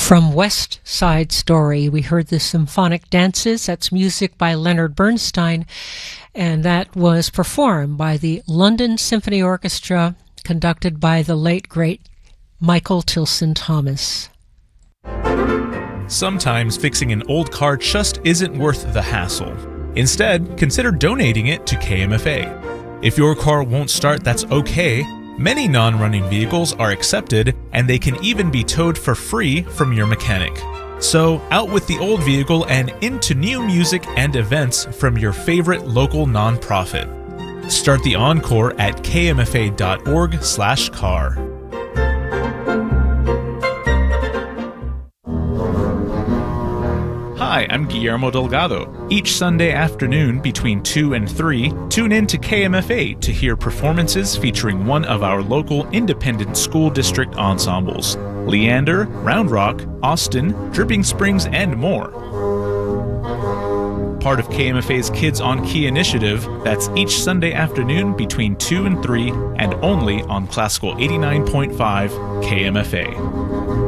From West Side Story, we heard the Symphonic Dances. That's music by Leonard Bernstein, and that was performed by the London Symphony Orchestra, conducted by the late, great Michael Tilson Thomas. Sometimes fixing an old car just isn't worth the hassle. Instead, consider donating it to KMFA. If your car won't start, that's okay. Many non-running vehicles are accepted, and they can even be towed for free from your mechanic. So, out with the old vehicle and into new music and events from your favorite local nonprofit. Start the Encore at kmfa.org/car. Hi, I'm Guillermo Delgado. Each Sunday afternoon between 2 and 3, tune in to KMFA to hear performances featuring one of our local independent school district ensembles: Leander, Round Rock, Austin, Dripping Springs, and more. Part of KMFA's Kids on Key initiative, that's each Sunday afternoon between 2 and 3 and only on Classical 89.5 KMFA.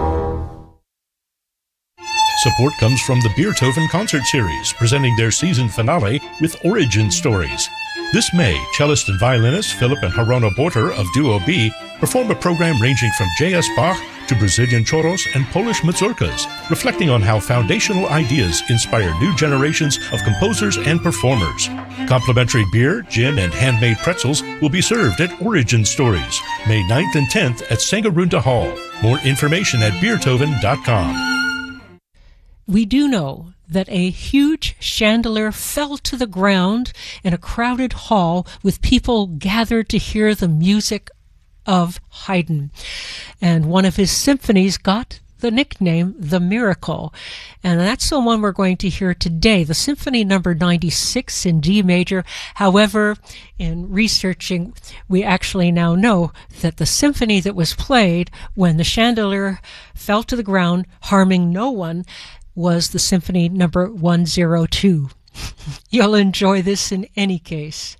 Support comes from the Beethoven Concert Series, presenting their season finale with Origin Stories. This May, cellist and violinist Philip and Harona Borter of Duo B perform a program ranging from J.S. Bach to Brazilian choros and Polish mazurkas, reflecting on how foundational ideas inspire new generations of composers and performers. Complimentary beer, gin, and handmade pretzels will be served at Origin Stories, May 9th and 10th at Sangarunda Hall. More information at beethoven.com. We do know that a huge chandelier fell to the ground in a crowded hall with people gathered to hear the music of Haydn. And one of his symphonies got the nickname The Miracle. And that's the one we're going to hear today, the Symphony number 96 in D major. However, in researching, we actually now know that the symphony that was played when the chandelier fell to the ground, harming no one, was the Symphony number 102. You'll enjoy this in any case.